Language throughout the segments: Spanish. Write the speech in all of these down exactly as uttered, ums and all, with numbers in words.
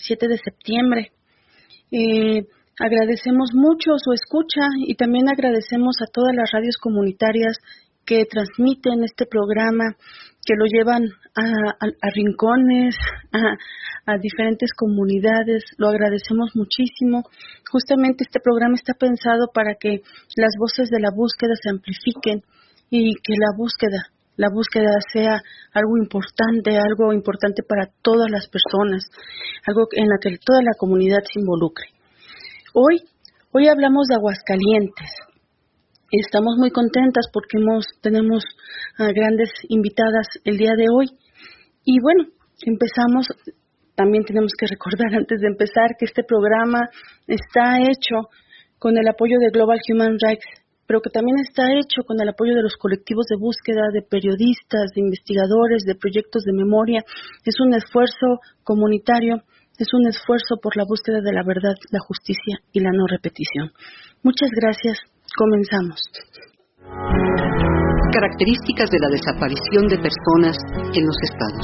siete de septiembre. Eh, agradecemos mucho su escucha y también agradecemos a todas las radios comunitarias que transmiten este programa, que lo llevan a, a, a rincones, a, a diferentes comunidades. Lo agradecemos muchísimo. Justamente este programa está pensado para que las voces de la búsqueda se amplifiquen y que la búsqueda, la búsqueda sea algo importante, algo importante para todas las personas, algo en la que toda la comunidad se involucre. Hoy, hoy hablamos de Aguascalientes. Estamos muy contentas porque hemos, tenemos uh, grandes invitadas el día de hoy. Y bueno, empezamos, también tenemos que recordar antes de empezar que este programa está hecho con el apoyo de Global Human Rights, pero que también está hecho con el apoyo de los colectivos de búsqueda, de periodistas, de investigadores, de proyectos de memoria. Es un esfuerzo comunitario, es un esfuerzo por la búsqueda de la verdad, la justicia y la no repetición. Muchas gracias. Comenzamos. Características de la desaparición de personas en los estados.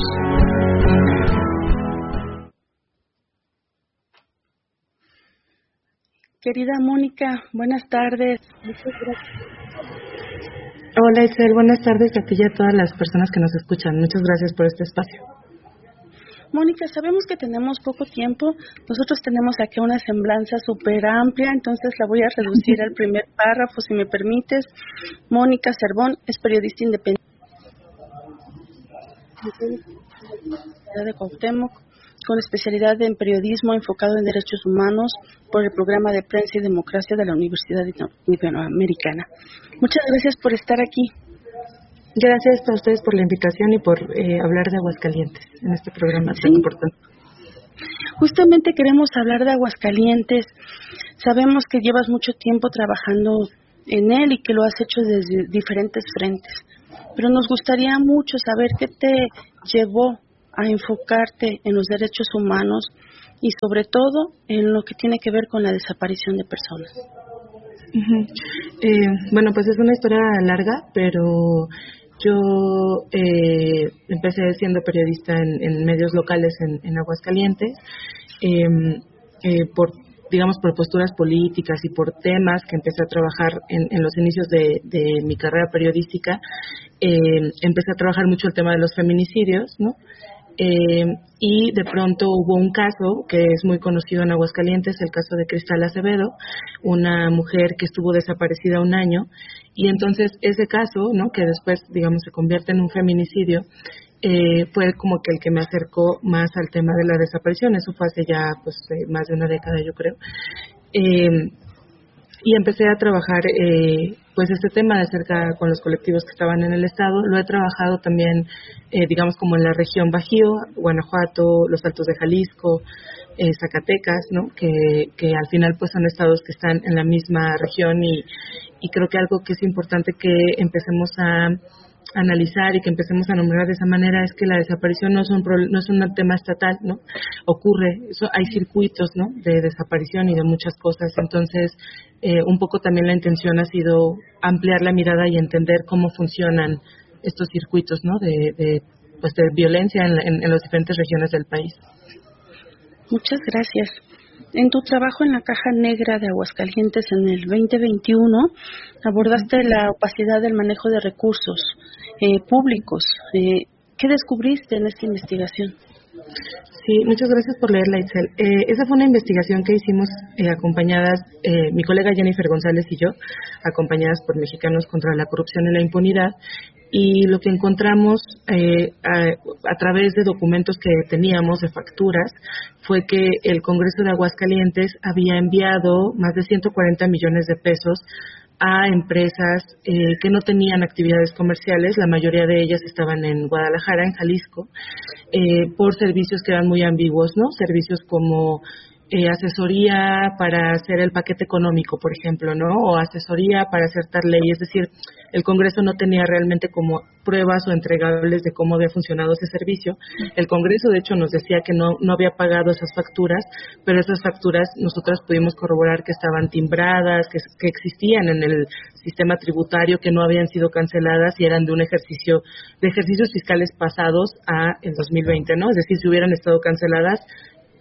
Querida Mónica, buenas tardes. Muchas gracias. Hola Itzel, buenas tardes a ti y a todas las personas que nos escuchan. Muchas gracias por este espacio. Mónica, sabemos que tenemos poco tiempo. Nosotros tenemos aquí una semblanza súper amplia, entonces la voy a reducir al primer párrafo, si me permites. Mónica Cervón es periodista independiente de Cuauhtémoc, con especialidad en periodismo enfocado en derechos humanos por el programa de Prensa y Democracia de la Universidad Iberoamericana. Muchas gracias por estar aquí. Gracias a ustedes por la invitación y por eh, hablar de Aguascalientes en este programa tan sí. importante. Justamente queremos hablar de Aguascalientes. Sabemos que llevas mucho tiempo trabajando en él y que lo has hecho desde diferentes frentes. Pero nos gustaría mucho saber qué te llevó a enfocarte en los derechos humanos y sobre todo en lo que tiene que ver con la desaparición de personas. Uh-huh. Eh, bueno, pues es una historia larga, pero yo eh, empecé siendo periodista en, en medios locales en, en Aguascalientes, eh, eh, por digamos por posturas políticas y por temas que empecé a trabajar en, en los inicios de, de mi carrera periodística. Eh, empecé a trabajar mucho el tema de los feminicidios, ¿no? Eh, y de pronto hubo un caso que es muy conocido en Aguascalientes, el caso de Cristal Acevedo, una mujer que estuvo desaparecida un año, y entonces ese caso, ¿no?, que después, digamos, se convierte en un feminicidio, eh, fue como que el que me acercó más al tema de la desaparición. Eso fue hace ya, pues, eh, más de una década, yo creo. Eh, y empecé a trabajar eh, pues este tema de cerca con los colectivos que estaban en el estado. Lo he trabajado también eh, digamos como en la región Bajío, Guanajuato, los Altos de Jalisco, eh, Zacatecas, ¿no? que, que al final pues son estados que están en la misma región, y, y creo que algo que es importante que empecemos a analizar y que empecemos a nombrar de esa manera es que la desaparición no es un no es un tema estatal, ¿no? Ocurre, eso, hay circuitos, ¿no?, de desaparición y de muchas cosas. Entonces, eh, un poco también la intención ha sido ampliar la mirada y entender cómo funcionan estos circuitos, ¿no?, de, de pues de violencia en, en, en las diferentes regiones del país. Muchas gracias. En tu trabajo en la Caja Negra de Aguascalientes en el veinte veintiuno, abordaste la opacidad del manejo de recursos eh, públicos. Eh, ¿Qué descubriste en esta investigación? Sí, muchas gracias por leerla, Itzel. Eh, esa fue una investigación que hicimos eh, acompañadas, eh, mi colega Jennifer González y yo, acompañadas por Mexicanos contra la Corrupción y la Impunidad. Y lo que encontramos eh, a, a través de documentos que teníamos, de facturas, fue que el Congreso de Aguascalientes había enviado más de ciento cuarenta millones de pesos a empresas eh, que no tenían actividades comerciales. La mayoría de ellas estaban en Guadalajara, en Jalisco, eh, por servicios que eran muy ambiguos, ¿no? Servicios como Eh, asesoría para hacer el paquete económico, por ejemplo, ¿no? O asesoría para hacer tal ley. Es decir, el Congreso no tenía realmente como pruebas o entregables de cómo había funcionado ese servicio. El Congreso, de hecho, nos decía que no, no había pagado esas facturas, pero esas facturas nosotras pudimos corroborar que estaban timbradas, que, que existían en el sistema tributario, que no habían sido canceladas y eran de un ejercicio, de ejercicios fiscales pasados a el dos mil veinte, ¿no? Es decir, si hubieran estado canceladas,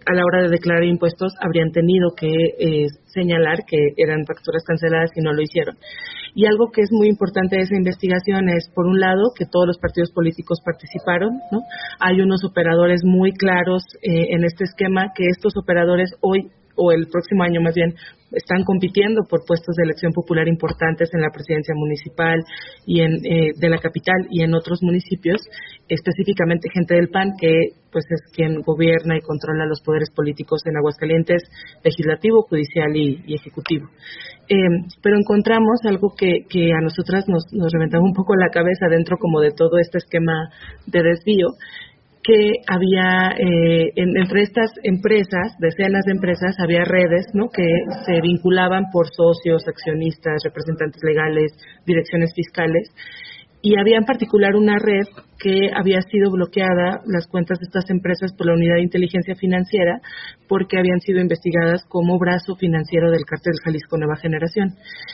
a la hora de declarar impuestos habrían tenido que eh, señalar que eran facturas canceladas y no lo hicieron. Y algo que es muy importante de esa investigación es, por un lado, que todos los partidos políticos participaron, ¿no? Hay unos operadores muy claros eh, en este esquema, que estos operadores hoy o el próximo año más bien están compitiendo por puestos de elección popular importantes en la presidencia municipal y en eh, de la capital y en otros municipios, específicamente gente del P A N, que pues es quien gobierna y controla los poderes políticos en Aguascalientes, legislativo, judicial y, y ejecutivo. Eh, pero encontramos algo que, que a nosotras nos, nos reventaba un poco la cabeza dentro como de todo este esquema de desvío, que había eh, en, entre estas empresas, decenas de empresas, había redes, ¿no?, que se vinculaban por socios, accionistas, representantes legales, direcciones fiscales, y había en particular una red que había sido bloqueada, las cuentas de estas empresas, por la Unidad de Inteligencia Financiera, porque habían sido investigadas como brazo financiero del Cártel Jalisco Nueva Generación,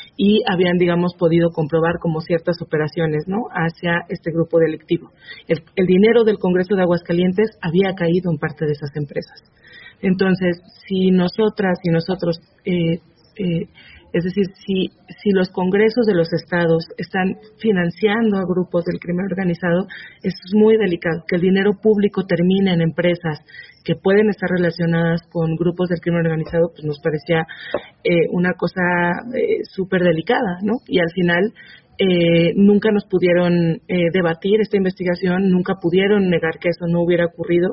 y habían, digamos, podido comprobar como ciertas operaciones, ¿no?, hacia este grupo delictivo. El, el dinero del Congreso de Aguascalientes había caído en parte de esas empresas. Entonces, si nosotras y nosotros eh, eh, es decir, si, si los congresos de los estados están financiando a grupos del crimen organizado, eso es muy delicado. Que el dinero público termine en empresas que pueden estar relacionadas con grupos del crimen organizado, pues nos parecía eh, una cosa eh, súper delicada, ¿no? Y al final eh, nunca nos pudieron eh, debatir esta investigación, nunca pudieron negar que eso no hubiera ocurrido.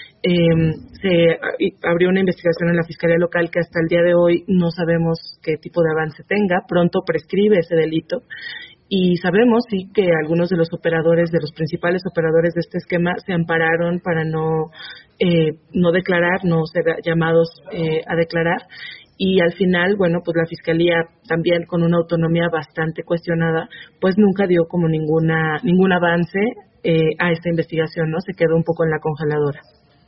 Eh, se abrió una investigación en la Fiscalía Local que hasta el día de hoy no sabemos qué tipo de avance tenga. Pronto prescribe ese delito y sabemos sí que algunos de los operadores, de los principales operadores de este esquema, se ampararon para no eh, no declarar, no ser llamados eh, a declarar. Y al final, bueno, pues la Fiscalía también con una autonomía bastante cuestionada, pues nunca dio como ninguna ningún avance eh, a esta investigación, ¿no? Se quedó un poco en la congeladora.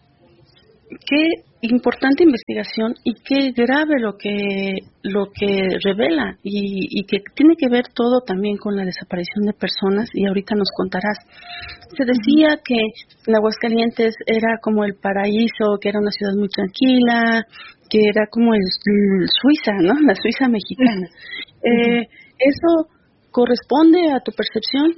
Qué importante investigación y qué grave lo que lo que revela y, y que tiene que ver todo también con la desaparición de personas, y ahorita nos contarás. Se decía uh-huh. que en Aguascalientes era como el paraíso, que era una ciudad muy tranquila, que era como el, el Suiza, ¿no? La Suiza mexicana. Uh-huh. Eh, ¿Eso corresponde a tu percepción?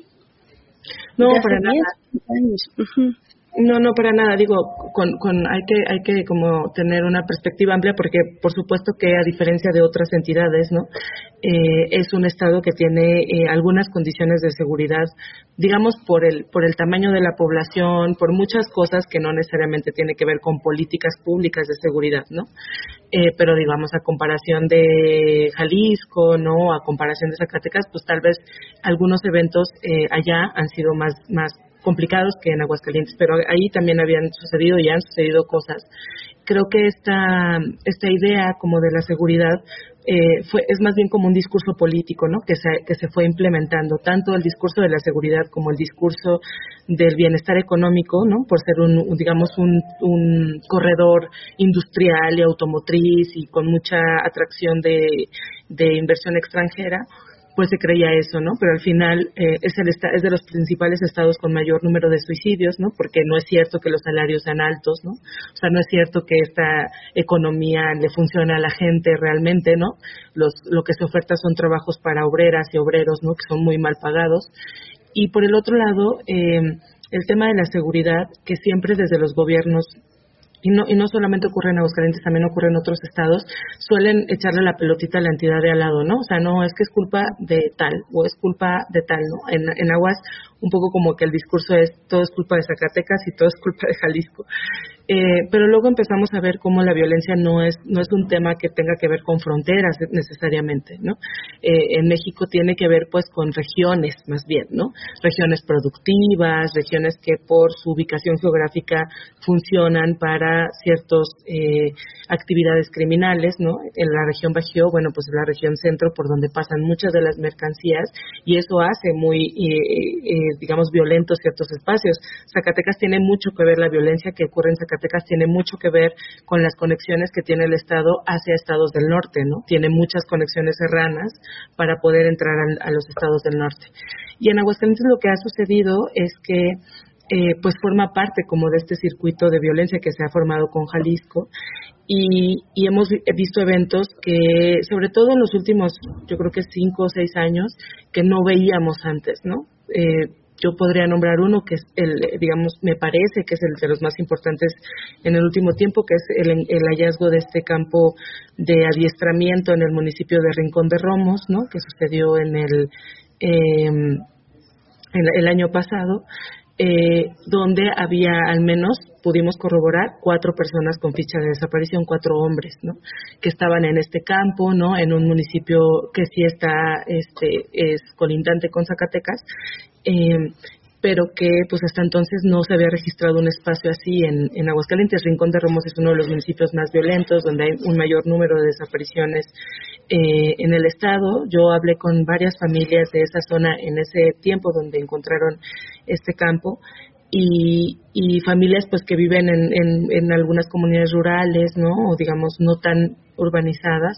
No, para nada. Años. Uh-huh. No, no, para nada. Digo, con, con hay que hay que como tener una perspectiva amplia, porque por supuesto que a diferencia de otras entidades, ¿no? Eh, es un estado que tiene eh, algunas condiciones de seguridad, digamos por el por el tamaño de la población, por muchas cosas que no necesariamente tiene que ver con políticas públicas de seguridad, ¿no? Eh, pero digamos a comparación de Jalisco, ¿no? A comparación de Zacatecas, pues tal vez algunos eventos eh, allá han sido más más complicados que en Aguascalientes, pero ahí también habían sucedido y han sucedido cosas. Creo que esta esta idea como de la seguridad eh, fue es más bien como un discurso político, ¿no? Que se que se fue implementando, tanto el discurso de la seguridad como el discurso del bienestar económico, ¿no? Por ser un, un digamos un un corredor industrial y automotriz y con mucha atracción de de inversión extranjera. Pues se creía eso, ¿no? Pero al final eh, es el esta- es de los principales estados con mayor número de suicidios, ¿no? Porque no es cierto que los salarios sean altos, ¿no? O sea, no es cierto que esta economía le funcione a la gente realmente, ¿no? Los lo que se oferta son trabajos para obreras y obreros, ¿no? Que son muy mal pagados. Y por el otro lado, eh, el tema de la seguridad, que siempre desde los gobiernos, y no, y no solamente ocurre en Aguascalientes, también ocurre en otros estados, suelen echarle la pelotita a la entidad de al lado, ¿no? O sea, no, es que es culpa de tal, o es culpa de tal, ¿no? En, en Aguas, un poco como que el discurso es, todo es culpa de Zacatecas y todo es culpa de Jalisco. Eh, pero luego empezamos a ver cómo la violencia no es no es un tema que tenga que ver con fronteras necesariamente, ¿no? Eh, en México tiene que ver pues con regiones más bien, ¿no? Regiones productivas, regiones que por su ubicación geográfica funcionan para ciertas eh, actividades criminales, ¿no? En la región Bajío, bueno, pues es la región centro por donde pasan muchas de las mercancías y eso hace muy, eh, eh, digamos, violentos ciertos espacios. Zacatecas tiene mucho que ver, la violencia que ocurre en Zacatecas tiene mucho que ver con las conexiones que tiene el Estado hacia estados del norte, ¿no? Tiene muchas conexiones serranas para poder entrar a, a los estados del norte. Y en Aguascalientes lo que ha sucedido es que eh, pues forma parte como de este circuito de violencia que se ha formado con Jalisco. Y, y hemos visto eventos que, sobre todo en los últimos, yo creo que cinco o seis años, que no veíamos antes, ¿no? Eh, yo podría nombrar uno que es el, digamos, me parece que es el de los más importantes en el último tiempo, que es el, el hallazgo de este campo de adiestramiento en el municipio de Rincón de Romos, ¿no? Que sucedió en el, eh, en el año pasado. Eh, donde había al menos, pudimos corroborar, cuatro personas con ficha de desaparición, cuatro hombres, ¿no? Que estaban en este campo, ¿no? En un municipio que sí está, este, es colindante con Zacatecas, eh, pero que pues hasta entonces no se había registrado un espacio así en, en Aguascalientes. Rincón de Romos es uno de los municipios más violentos, donde hay un mayor número de desapariciones eh, en el estado. Yo hablé con varias familias de esa zona en ese tiempo donde encontraron este campo, y, y familias pues que viven en, en, en algunas comunidades rurales, ¿no? O digamos no tan urbanizadas.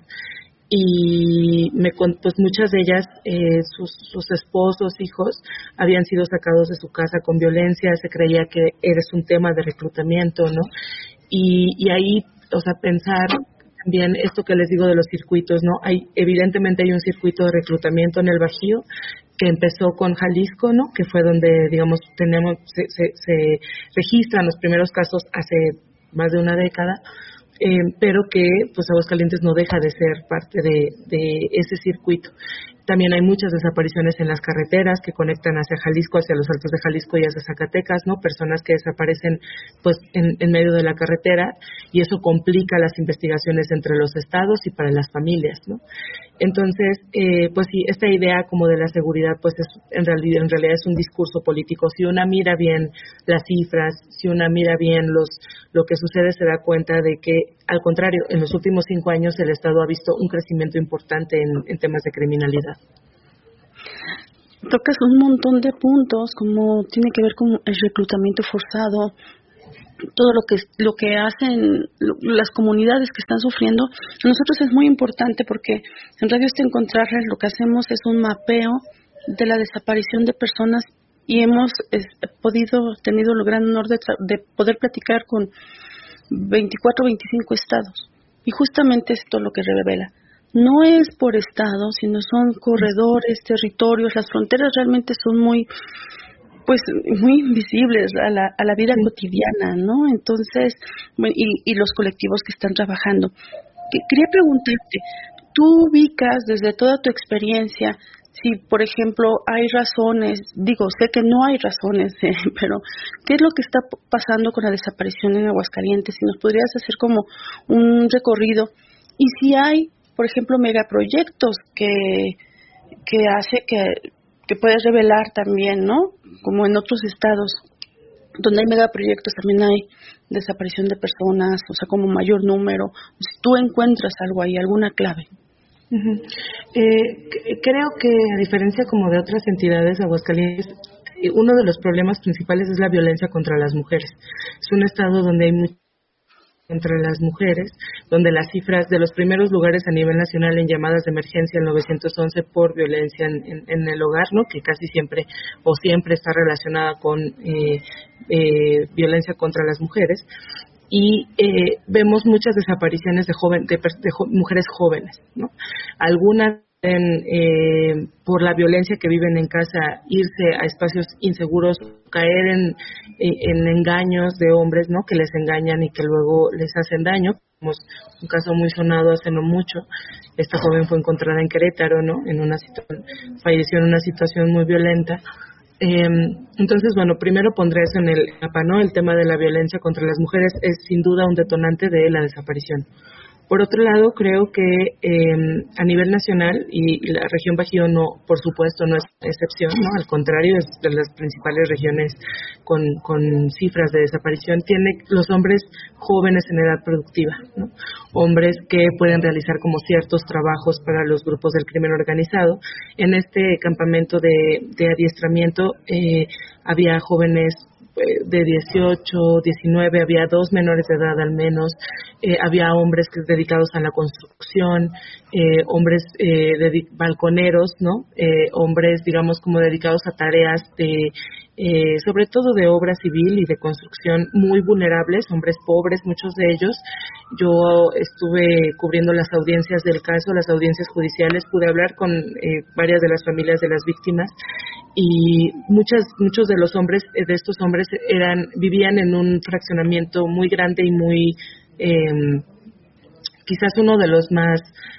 Y me, pues muchas de ellas, eh, sus, sus esposos, hijos, habían sido sacados de su casa con violencia. Se creía que eres un tema de reclutamiento, ¿no? Y, y ahí, o sea, pensar también esto que les digo de los circuitos, ¿no? Hay, evidentemente hay un circuito de reclutamiento en el Bajío que empezó con Jalisco, ¿no? Que fue donde, digamos, tenemos, se, se, se registran los primeros casos hace más de una década. Eh, pero que pues Aguascalientes no deja de ser parte de, de ese circuito. También hay muchas desapariciones en las carreteras que conectan hacia Jalisco, hacia los Altos de Jalisco y hacia Zacatecas, ¿no? Personas que desaparecen pues en, en medio de la carretera, y eso complica las investigaciones entre los estados y para las familias, ¿no? Entonces, eh, pues sí, esta idea como de la seguridad, pues es, en realidad, en realidad es un discurso político. Si una mira bien las cifras, si una mira bien los lo que sucede, se da cuenta de que, al contrario, en los últimos cinco años el Estado ha visto un crecimiento importante en, en temas de criminalidad. Tocas un montón de puntos, como tiene que ver con el reclutamiento forzado, todo lo que lo que hacen las comunidades que están sufriendo. A nosotros es muy importante porque en Radio Este Encontrarles lo que hacemos es un mapeo de la desaparición de personas, y hemos es, podido, tenido el gran honor de, de poder platicar con veinticuatro, veinticinco estados, y justamente esto es lo que revela. No es por estado, sino son corredores, territorios. Las fronteras realmente son muy pues muy invisibles a la, a la vida sí. cotidiana, ¿no? Entonces, bueno, y, y los colectivos que están trabajando. Que, quería preguntarte, tú ubicas desde toda tu experiencia si, por ejemplo, hay razones, digo, sé que no hay razones, eh, pero ¿qué es lo que está pasando con la desaparición en Aguascalientes? Si nos podrías hacer como un recorrido, y si hay, por ejemplo, megaproyectos que, que hace que, que puedes revelar también, ¿no? Como en otros estados, donde hay megaproyectos, también hay desaparición de personas, o sea, como mayor número. Si tú encuentras algo ahí, alguna clave. Uh-huh. Eh, creo que, a diferencia como de otras entidades, Aguascalientes, uno de los problemas principales es la violencia contra las mujeres. Es un estado donde hay mucha contra las mujeres, donde las cifras de los primeros lugares a nivel nacional en llamadas de emergencia al nueve once por violencia en, en, en el hogar, ¿no? Que casi siempre o siempre está relacionada con eh, eh, violencia contra las mujeres. Y eh, vemos muchas desapariciones de, joven, de, de jo, mujeres jóvenes, ¿no? Algunas en, eh, por la violencia que viven en casa, irse a espacios inseguros, caer en, en engaños de hombres, ¿no? Que les engañan y que luego les hacen daño. Tenemos un caso muy sonado hace no mucho. Esta joven fue encontrada en Querétaro, ¿no? En una situación, falleció en una situación muy violenta. Eh, entonces, bueno, primero pondré eso en el mapa, ¿no? El tema de la violencia contra las mujeres es sin duda un detonante de la desaparición. Por otro lado, creo que eh, a nivel nacional, y la región Bajío no, por supuesto, no es excepción, ¿no? Al contrario, es de las principales regiones con, con cifras de desaparición, tiene los hombres jóvenes en edad productiva, ¿no? Hombres que pueden realizar como ciertos trabajos para los grupos del crimen organizado. En este campamento de, de adiestramiento eh, había jóvenes de dieciocho, diecinueve, había dos menores de edad al menos, eh, había hombres que dedicados a la construcción, eh, hombres eh, de balconeros, ¿no? Eh, hombres, digamos, como dedicados a tareas de eh, sobre todo de obra civil y de construcción, muy vulnerables, hombres pobres, muchos de ellos. Yo estuve cubriendo las audiencias del caso, las audiencias judiciales, pude hablar con eh, varias de las familias de las víctimas y muchas, muchos de los hombres, de estos hombres eran, vivían en un fraccionamiento muy grande y muy, eh, quizás uno de los más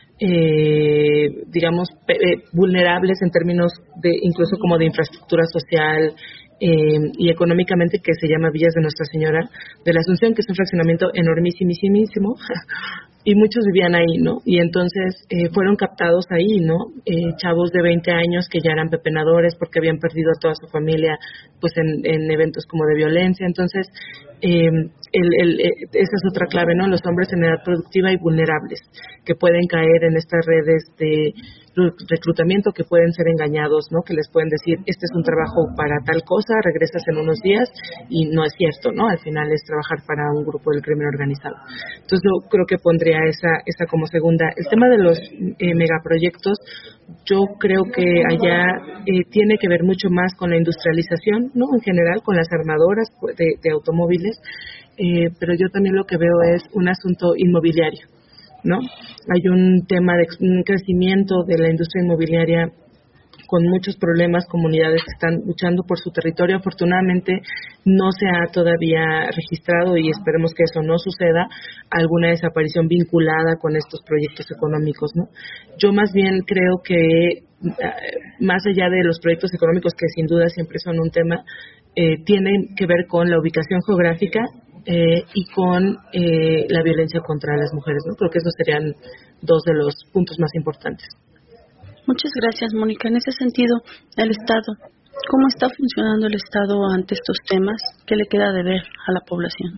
Eh, digamos, eh, vulnerables en términos de incluso como de infraestructura social eh, y económicamente, que se llama Villas de Nuestra Señora de la Asunción, que es un fraccionamiento enormísimísimo y muchos vivían ahí, ¿no? Y entonces eh, fueron captados ahí, ¿no? Eh, chavos de veinte años que ya eran pepenadores porque habían perdido a toda su familia pues en, en eventos como de violencia. Entonces eh, el, el, esa es otra clave, ¿no? Los hombres en edad productiva y vulnerables que pueden caer en estas redes de reclutamiento, que pueden ser engañados, ¿no? Que les pueden decir, este es un trabajo para tal cosa, regresas en unos días, y no es cierto, ¿no? Al final es trabajar para un grupo del crimen organizado. Entonces yo creo que pondría esa esa como segunda. El tema de los eh, megaproyectos, yo creo que allá eh, tiene que ver mucho más con la industrialización, ¿no? En general, con las armadoras de, de automóviles, eh, pero yo también lo que veo es un asunto inmobiliario, ¿no? Hay un tema de un crecimiento de la industria inmobiliaria con muchos problemas, comunidades que están luchando por su territorio. Afortunadamente no se ha todavía registrado, y esperemos que eso no suceda, alguna desaparición vinculada con estos proyectos económicos, ¿no? Yo más bien creo que más allá de los proyectos económicos, que sin duda siempre son un tema, eh, tienen que ver con la ubicación geográfica Eh, y con eh, la violencia contra las mujeres, ¿no? Creo que esos serían dos de los puntos más importantes. Muchas gracias, Mónica. En ese sentido, el Estado, ¿cómo está funcionando el Estado ante estos temas? ¿Qué le queda de ver a la población?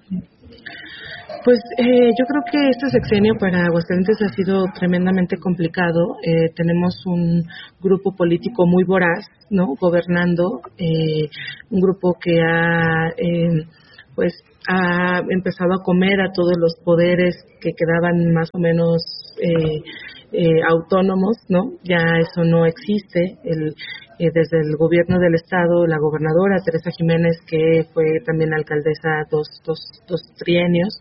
Pues eh, yo creo que este sexenio para Aguascalientes ha sido tremendamente complicado. Eh, tenemos un grupo político muy voraz, ¿no? Gobernando, eh, un grupo que ha, eh, pues, ha empezado a comer a todos los poderes que quedaban más o menos eh, eh, autónomos, ¿no? Ya eso no existe. El, eh, desde el gobierno del estado, la gobernadora Teresa Jiménez, que fue también alcaldesa dos, dos, dos trienios,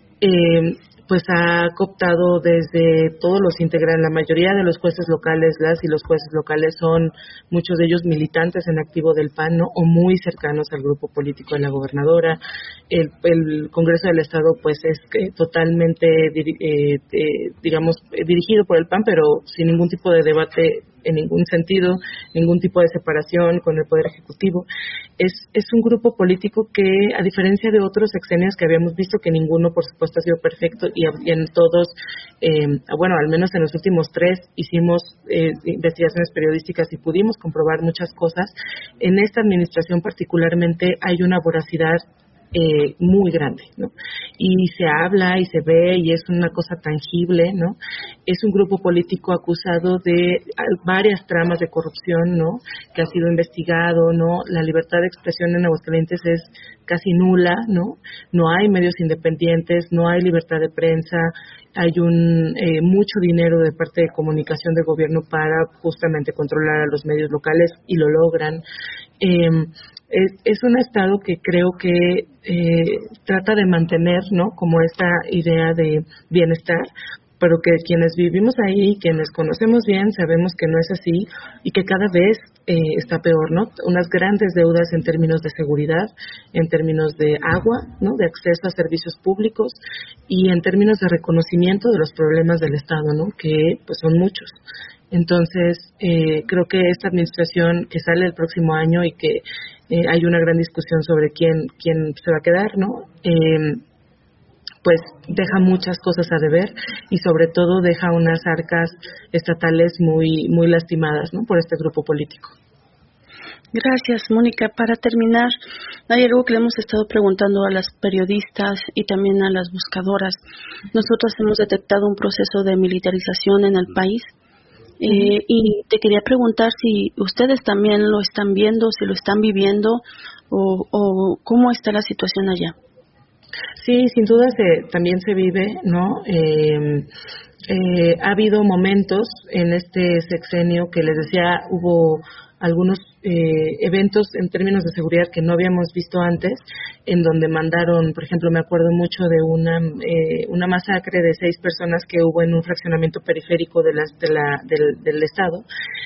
eh, pues ha cooptado desde todos los integrantes, la mayoría de los jueces locales, las y los jueces locales son muchos de ellos militantes en activo del P A N, ¿no? O muy cercanos al grupo político de la gobernadora. El, el Congreso del Estado pues es eh, totalmente, eh, eh, digamos, eh, dirigido por el P A N, pero sin ningún tipo de debate en ningún sentido, ningún tipo de separación con el Poder Ejecutivo. Es, es un grupo político que, a diferencia de otros sexenios que habíamos visto, que ninguno, por supuesto, ha sido perfecto, y en todos, eh, bueno, al menos en los últimos tres, hicimos eh, investigaciones periodísticas y pudimos comprobar muchas cosas. En esta administración particularmente hay una voracidad Eh, muy grande, ¿no? Y se habla y se ve y es una cosa tangible, ¿no? Es un grupo político acusado de varias tramas de corrupción, ¿no? Que ha sido investigado, ¿no? La libertad de expresión en Aguascalientes es casi nula, ¿no? No hay medios independientes, no hay libertad de prensa, hay un eh, mucho dinero de parte de comunicación del gobierno para justamente controlar a los medios locales, y lo logran. Eh, Es, es un estado que creo que eh, trata de mantener, ¿no? Como esta idea de bienestar, pero que quienes vivimos ahí, quienes conocemos bien, sabemos que no es así y que cada vez eh, está peor, ¿no? Unas grandes deudas en términos de seguridad, en términos de agua, ¿no? De acceso a servicios públicos, y en términos de reconocimiento de los problemas del estado, ¿no? Que pues son muchos. Entonces, eh, creo que esta administración que sale el próximo año y que eh, hay una gran discusión sobre quién quién se va a quedar, ¿no? Eh, pues deja muchas cosas a deber, y sobre todo deja unas arcas estatales muy muy lastimadas, ¿no? Por este grupo político. Gracias, Mónica. Para terminar, hay algo que le hemos estado preguntando a las periodistas y también a las buscadoras. Nosotros hemos detectado un proceso de militarización en el país. Eh, y te quería preguntar si ustedes también lo están viendo, si lo están viviendo, o, o cómo está la situación allá. Sí, sin duda se, también se vive, ¿no? Eh, eh, ha habido momentos en este sexenio que les decía, hubo algunos eh, eventos en términos de seguridad que no habíamos visto antes, en donde mandaron, por ejemplo, me acuerdo mucho de una eh, una masacre de seis personas que hubo en un fraccionamiento periférico de las, de la, del, del estado,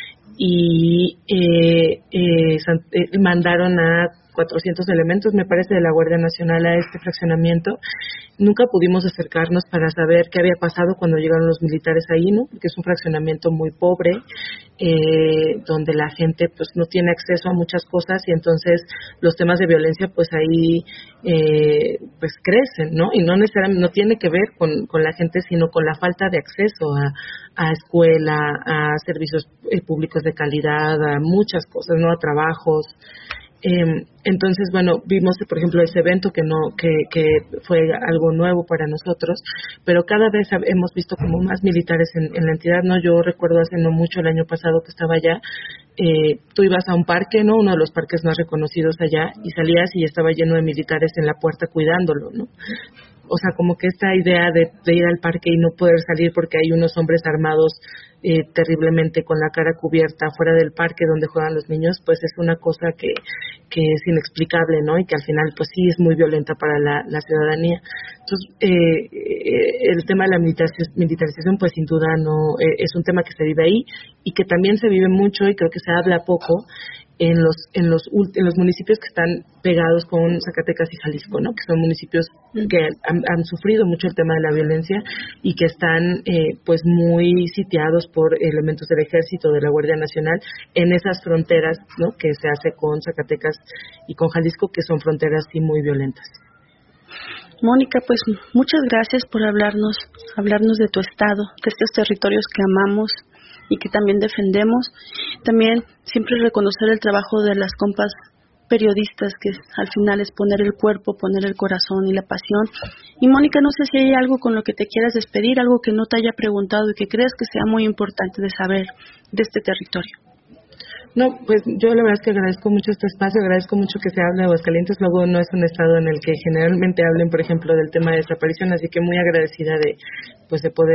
y eh, eh, eh, mandaron a cuatrocientos elementos, me parece, de la Guardia Nacional a este fraccionamiento. Nunca pudimos acercarnos para saber qué había pasado cuando llegaron los militares ahí, ¿no? Porque es un fraccionamiento muy pobre, eh, donde la gente pues no tiene acceso a muchas cosas, y entonces los temas de violencia pues ahí eh, pues crecen, ¿no? Y no necesariamente, no tiene que ver con, con la gente, sino con la falta de acceso a, a escuela, a servicios eh, públicos de calidad, a muchas cosas, ¿no? A trabajos. Eh, entonces, bueno, vimos, por ejemplo, ese evento que no que, que fue algo nuevo para nosotros, pero cada vez hemos visto como más militares en, en la entidad, ¿no? Yo recuerdo hace no mucho, el año pasado que estaba allá, eh, tú ibas a un parque, ¿no? Uno de los parques más reconocidos allá, y salías y estaba lleno de militares en la puerta cuidándolo, ¿no? O sea, como que esta idea de, de ir al parque y no poder salir porque hay unos hombres armados eh, terriblemente con la cara cubierta fuera del parque donde juegan los niños, pues es una cosa que, que es inexplicable, ¿no? Y que al final pues sí es muy violenta para la, la ciudadanía. Entonces, eh, eh, el tema de la militarización, militarización pues sin duda no eh, es un tema que se vive ahí, y que también se vive mucho, y creo que se habla poco, en los en los en los municipios que están pegados con Zacatecas y Jalisco, ¿no? Que son municipios que han, han sufrido mucho el tema de la violencia, y que están eh, pues muy sitiados por elementos del Ejército, de la Guardia Nacional, en esas fronteras, ¿no? Que se hace con Zacatecas y con Jalisco, que son fronteras sí muy violentas. Mónica, pues muchas gracias por hablarnos, hablarnos de tu estado, de estos territorios que amamos y que también defendemos. También siempre reconocer el trabajo de las compas periodistas, que al final es poner el cuerpo, poner el corazón y la pasión. Y Mónica, no sé si hay algo con lo que te quieras despedir, algo que no te haya preguntado y que creas que sea muy importante de saber de este territorio. No, pues yo la verdad es que agradezco mucho este espacio, agradezco mucho que se hable de Aguascalientes. Luego no es un estado en el que generalmente hablen, por ejemplo, del tema de desaparición, así que muy agradecida de pues de poder